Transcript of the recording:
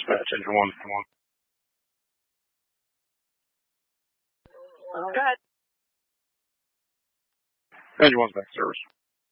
dispatch, engine 1, come on. Go ahead. Engine 1's back to service.